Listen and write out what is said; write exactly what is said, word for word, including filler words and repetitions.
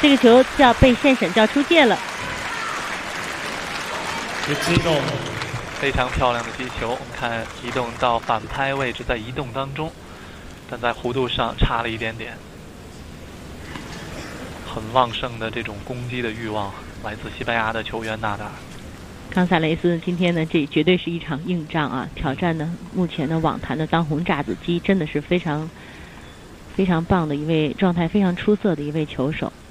这个球叫被线审叫出界了。 非常漂亮的击球，我们看移动到反拍位置，在移动当中，但在弧度上差了一点点。很旺盛的这种攻击的欲望，来自西班牙的球员纳达尔。 冈萨雷斯今天呢，这绝对是一场硬仗啊！挑战呢，目前的网坛的当红炸子鸡，真的是非常非常棒的一位，状态非常出色的一位球手。